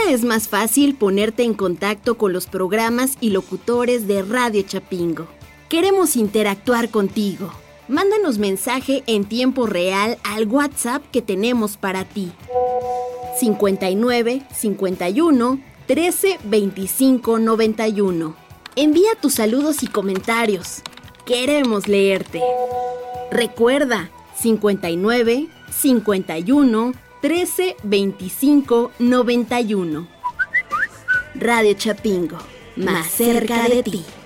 Ahora es más fácil ponerte en contacto con los programas y locutores de Radio Chapingo. Queremos interactuar contigo. Mándanos mensaje en tiempo real al WhatsApp que tenemos para ti. 59 51 13 25 91. Envía tus saludos y comentarios. Queremos leerte. Recuerda, 59 51 13 25 91. Radio Chapingo, más cerca de ti.